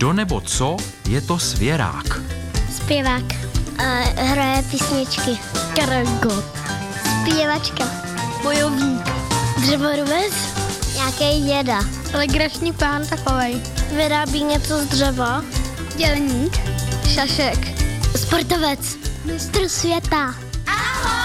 Kdo nebo co je to svěrák? Zpěvák. Hraje písničky. Karagot. Zpěvačka. Bojovník. Dřevorubec. Nějaký děda. Legrační pán takovej. Vyrábí něco z dřeva. Dělník. Šašek. Sportovec. Mistr světa.